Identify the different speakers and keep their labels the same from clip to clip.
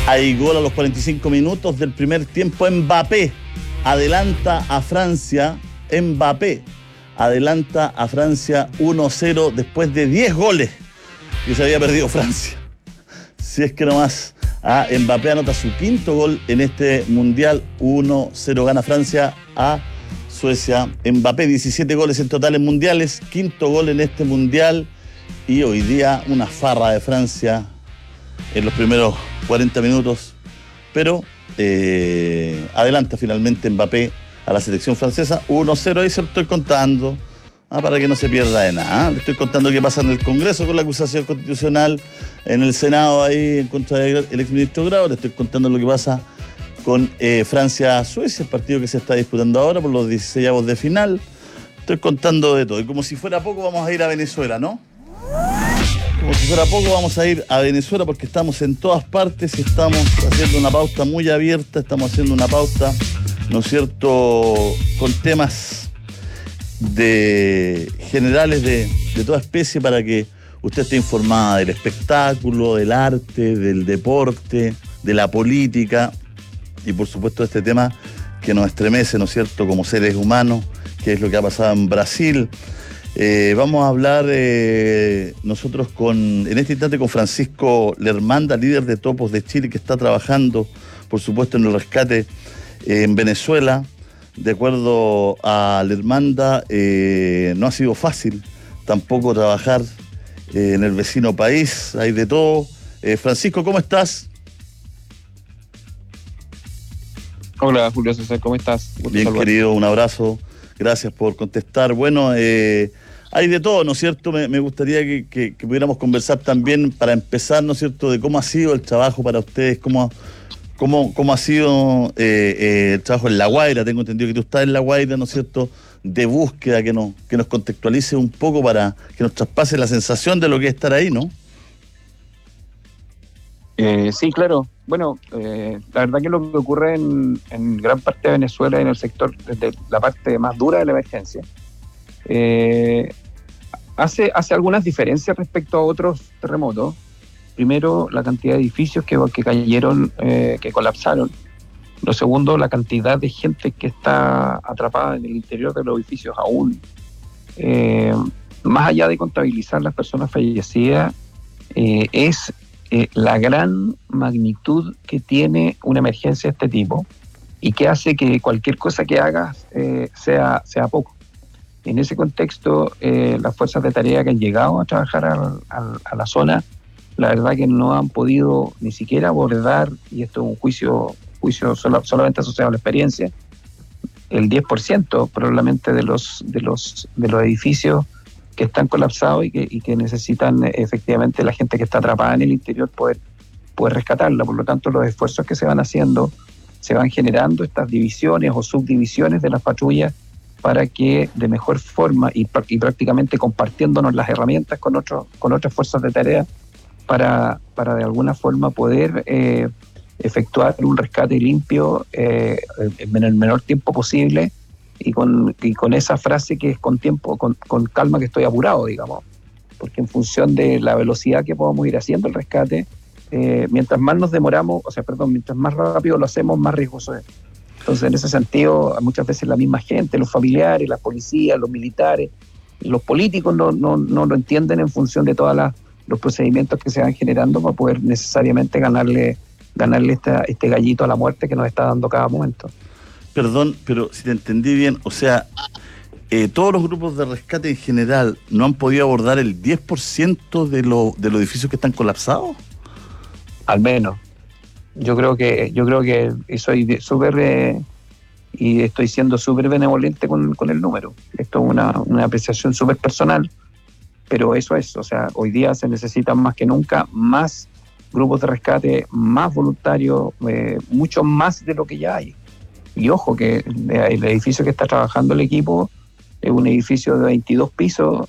Speaker 1: Hay gol a los 45 minutos del primer tiempo. Mbappé adelanta a Francia. Mbappé adelanta a Francia 1-0 después de 10 goles que se había perdido Francia. Si es que nomás. Mbappé anota su quinto gol en este Mundial. 1-0 gana Francia a Suecia. Mbappé 17 goles en total en mundiales. Quinto gol en este Mundial. Y hoy día una farra de Francia en los primeros 40 minutos. Pero adelanta finalmente Mbappé a la selección francesa. 1-0, ahí se lo estoy contando. Para que no se pierda de nada. Le estoy contando qué pasa en el Congreso con la acusación constitucional, en el Senado ahí en contra del exministro Grau. Le estoy contando lo que pasa con Francia-Suecia, el partido que se está disputando ahora por los 16avos de final. Estoy contando de todo. Y como si fuera poco, vamos a ir a Venezuela, ¿no? Como si fuera poco, vamos a ir a Venezuela porque estamos en todas partes y estamos haciendo una pauta muy abierta. Estamos haciendo una pauta, ¿no es cierto?, con temas generales de toda especie para que usted esté informada del espectáculo, del arte, del deporte, de la política y por supuesto de este tema que nos estremece, ¿no es cierto?, como seres humanos, que es lo que ha pasado en Brasil. Vamos a hablar nosotros en este instante con Francisco Lermanda, líder de Topos de Chile, que está trabajando por supuesto en el rescate en Venezuela. De acuerdo a Lermanda, no ha sido fácil tampoco trabajar en el vecino país, hay de todo. Francisco, ¿cómo estás?
Speaker 2: Hola, Julio César, ¿cómo estás?
Speaker 1: Bien, querido, un abrazo, gracias por contestar. Bueno, hay de todo, ¿no es cierto? Me gustaría que pudiéramos conversar también para empezar, ¿no es cierto?, de cómo ha sido el trabajo para ustedes, cómo ha sido el trabajo en La Guaira. Tengo entendido que tú estás en La Guaira, ¿no es cierto?, de búsqueda, que nos contextualice un poco para que nos traspase la sensación de lo que es estar ahí, ¿no?
Speaker 2: Sí, claro. Bueno, la verdad que lo que ocurre en gran parte de Venezuela, en el sector, desde la parte más dura de la emergencia, hace algunas diferencias respecto a otros terremotos. Primero, la cantidad de edificios que cayeron, que colapsaron. Lo segundo, la cantidad de gente que está atrapada en el interior de los edificios aún. Más allá de contabilizar las personas fallecidas, es la gran magnitud que tiene una emergencia de este tipo y que hace que cualquier cosa que hagas sea poco. En ese contexto, las fuerzas de tarea que han llegado a trabajar a la zona, la verdad que no han podido ni siquiera abordar, y esto es un juicio solamente asociado a la experiencia, el 10% probablemente de los edificios que están colapsados y que necesitan efectivamente la gente que está atrapada en el interior poder rescatarla. Por lo tanto, los esfuerzos que se van haciendo, se van generando estas divisiones o subdivisiones de las patrullas para que de mejor forma y prácticamente compartiéndonos las herramientas con otras fuerzas de tarea, para de alguna forma poder efectuar un rescate limpio en el menor tiempo posible y con esa frase que es con calma, que estoy apurado, digamos, porque en función de la velocidad que podamos ir haciendo el rescate, mientras más nos demoramos, mientras más rápido lo hacemos, más riesgoso es. Entonces, en ese sentido, muchas veces la misma gente, los familiares, las policías, los militares, los políticos no lo entienden en función de todos los procedimientos que se van generando para poder necesariamente ganarle este gallito a la muerte que nos está dando cada momento.
Speaker 1: Perdón, pero si te entendí bien, o sea, todos los grupos de rescate en general no han podido abordar el 10% de los edificios que están colapsados.
Speaker 2: Al menos. Yo creo que soy súper y estoy siendo súper benevolente con el número. Esto es una apreciación súper personal, pero eso es, o sea, hoy día se necesitan más que nunca más grupos de rescate, más voluntarios, mucho más de lo que ya hay. Y ojo que el edificio que está trabajando el equipo es un edificio de 22 pisos,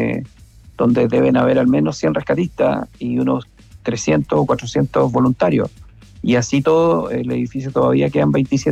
Speaker 2: donde deben haber al menos 100 rescatistas y unos 300 o 400 voluntarios. Y así todo, el edificio todavía quedan 27